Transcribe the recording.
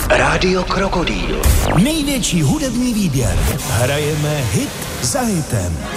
Rádio Krokodýl. Největší hudební výběr. Hrajeme hit za hitem.